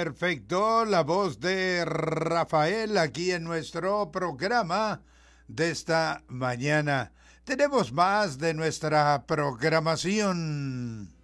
Perfecto, la voz de Rafael aquí en nuestro programa de esta mañana. Tenemos más de nuestra programación.